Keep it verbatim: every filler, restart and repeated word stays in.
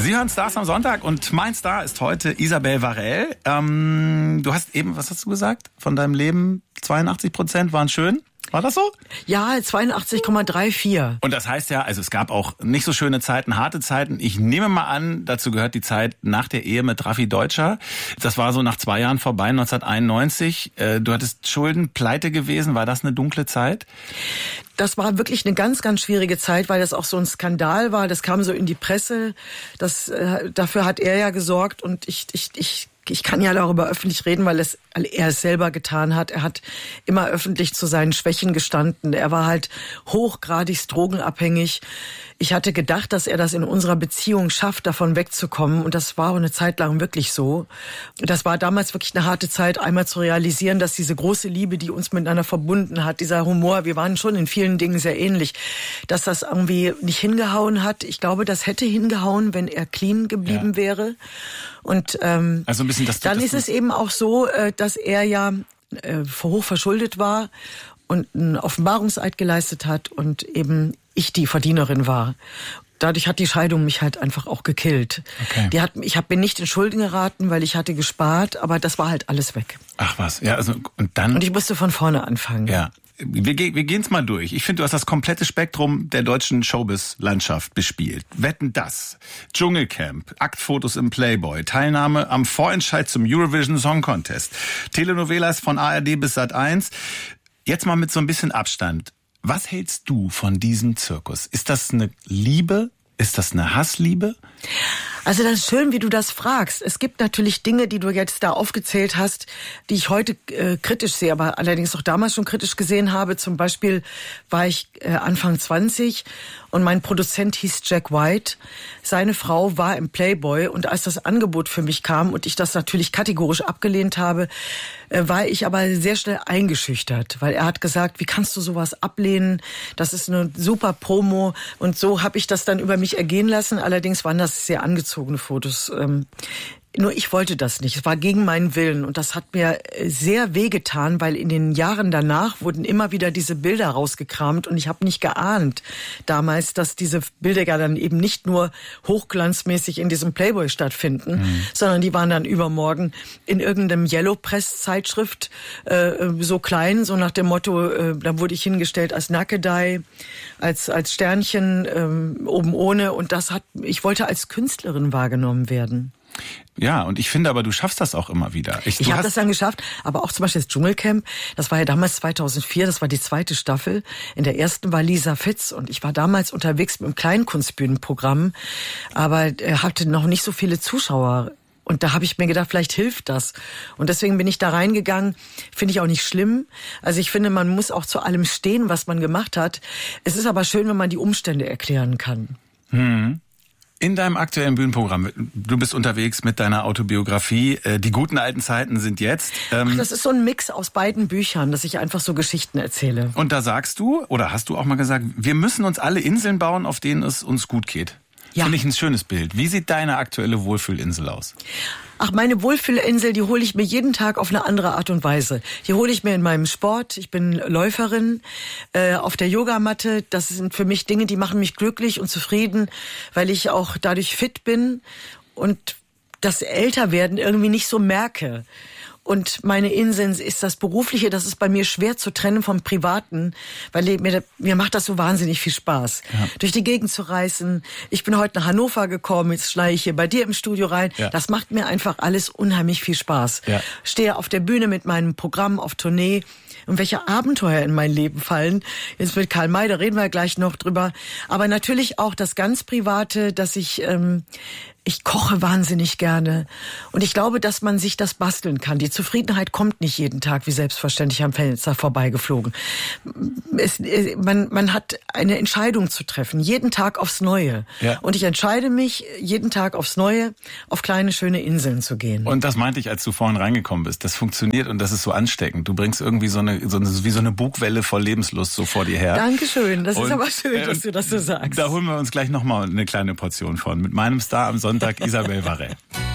Sie hören Stars am Sonntag und mein Star ist heute Isabelle Varell. Ähm, du hast eben, was hast du gesagt? Von deinem Leben zweiundachtzig Prozent waren schön? War das so? Ja, zweiundachtzig Komma vierunddreißig. Und das heißt ja, also es gab auch nicht so schöne Zeiten, harte Zeiten. Ich nehme mal an, dazu gehört die Zeit nach der Ehe mit Raffi Deutscher. Das war so nach zwei Jahren vorbei, neunzehnhunderteinundneunzig. Du hattest Schulden, pleite gewesen. War das eine dunkle Zeit? Das war wirklich eine ganz, ganz schwierige Zeit, weil das auch so ein Skandal war. Das kam so in die Presse. Das, äh, dafür hat er ja gesorgt und ich, ich, ich Ich kann ja darüber öffentlich reden, weil es, weil er es selber getan hat. Er hat immer öffentlich zu seinen Schwächen gestanden. Er war halt hochgradig drogenabhängig. Ich hatte gedacht, dass er das in unserer Beziehung schafft, davon wegzukommen. Und das war auch eine Zeit lang wirklich so. Das war damals wirklich eine harte Zeit, einmal zu realisieren, dass diese große Liebe, die uns miteinander verbunden hat, dieser Humor, wir waren schon in vielen Dingen sehr ähnlich, dass das irgendwie nicht hingehauen hat. Ich glaube, das hätte hingehauen, wenn er clean geblieben ja. wäre. Und ähm, also ein bisschen das, dann das ist es eben auch so, äh, dass er ja äh, hoch verschuldet war und einen Offenbarungseid geleistet hat und eben ich die Verdienerin war. Dadurch hat die Scheidung mich halt einfach auch gekillt. Okay. Die hat, ich habe mir nicht in Schulden geraten, weil ich hatte gespart, aber das war halt alles weg. Ach was, ja, also und dann und ich musste von vorne anfangen. Ja. Wir, wir gehen's mal durch. Ich finde, du hast das komplette Spektrum der deutschen Showbiz-Landschaft bespielt. Wetten, das, Dschungelcamp, Aktfotos im Playboy, Teilnahme am Vorentscheid zum Eurovision Song Contest, Telenovelas von A R D bis Sat eins. Jetzt mal mit so ein bisschen Abstand. Was hältst du von diesem Zirkus? Ist das eine Liebe? Ist das eine Hassliebe? Also das ist schön, wie du das fragst. Es gibt natürlich Dinge, die du jetzt da aufgezählt hast, die ich heute äh, kritisch sehe, aber allerdings auch damals schon kritisch gesehen habe. Zum Beispiel war ich äh, Anfang zwanzig und mein Produzent hieß Jack White. Seine Frau war im Playboy und als das Angebot für mich kam und ich das natürlich kategorisch abgelehnt habe, äh, war ich aber sehr schnell eingeschüchtert, weil er hat gesagt, wie kannst du sowas ablehnen? Das ist eine super Promo und so habe ich das dann über mich ergehen lassen. Allerdings waren das sehr angezogene Fotos. Ähm, Nur ich wollte das nicht. Es war gegen meinen Willen und das hat mir sehr wehgetan, weil in den Jahren danach wurden immer wieder diese Bilder rausgekramt und ich habe nicht geahnt damals, dass diese Bilder ja dann eben nicht nur hochglanzmäßig in diesem Playboy stattfinden, mhm. sondern die waren dann übermorgen in irgendeinem Yellow Press Zeitschrift äh, so klein, so nach dem Motto, äh, da wurde ich hingestellt als Nackedei, als als Sternchen äh, oben ohne und das hat, ich wollte als Künstlerin wahrgenommen werden. Ja, und ich finde aber, du schaffst das auch immer wieder. Ich, ich habe das dann geschafft, aber auch zum Beispiel das Dschungelcamp, das war ja damals zweitausendvier, das war die zweite Staffel. In der ersten war Lisa Fitz und ich war damals unterwegs mit einem Kleinkunstbühnenprogramm, aber hatte noch nicht so viele Zuschauer. Und da habe ich mir gedacht, vielleicht hilft das. Und deswegen bin ich da reingegangen. Finde ich auch nicht schlimm. Also ich finde, man muss auch zu allem stehen, was man gemacht hat. Es ist aber schön, wenn man die Umstände erklären kann. Hm. In deinem aktuellen Bühnenprogramm, du bist unterwegs mit deiner Autobiografie, die guten alten Zeiten sind jetzt. Ähm Ach, das ist so ein Mix aus beiden Büchern, dass ich einfach so Geschichten erzähle. Und da sagst du, oder hast du auch mal gesagt, wir müssen uns alle Inseln bauen, auf denen es uns gut geht. Ja. Finde ich ein schönes Bild. Wie sieht deine aktuelle Wohlfühlinsel aus? Ach, meine Wohlfühlinsel, die hole ich mir jeden Tag auf eine andere Art und Weise. Die hole ich mir in meinem Sport. Ich bin Läuferin äh, auf der Yogamatte. Das sind für mich Dinge, die machen mich glücklich und zufrieden, weil ich auch dadurch fit bin und das Älterwerden irgendwie nicht so merke. Und meine Inseln ist das Berufliche, das ist bei mir schwer zu trennen vom Privaten, weil mir, mir macht das so wahnsinnig viel Spaß, ja. durch die Gegend zu reisen. Ich bin heute nach Hannover gekommen, jetzt schneide ich hier bei dir im Studio rein. Ja. Das macht mir einfach alles unheimlich viel Spaß. Ja. Stehe auf der Bühne mit meinem Programm auf Tournee. Und welche Abenteuer in mein Leben fallen. Jetzt mit Karl May, da reden wir gleich noch drüber. Aber natürlich auch das ganz Private, dass ich... Ähm, Ich koche wahnsinnig gerne. Und ich glaube, dass man sich das basteln kann. Die Zufriedenheit kommt nicht jeden Tag wie selbstverständlich am Fenster vorbeigeflogen. Es, man, man hat eine Entscheidung zu treffen, jeden Tag aufs Neue. Ja. Und ich entscheide mich, jeden Tag aufs Neue auf kleine, schöne Inseln zu gehen. Und das meinte ich, als du vorhin reingekommen bist. Das funktioniert und das ist so ansteckend. Du bringst irgendwie so eine, so eine wie so eine Bugwelle voll Lebenslust so vor dir her. Dankeschön, das und, ist aber schön, dass du das so sagst. Da holen wir uns gleich nochmal eine kleine Portion von. Mit meinem Star am Sonntag, Isabelle Varell.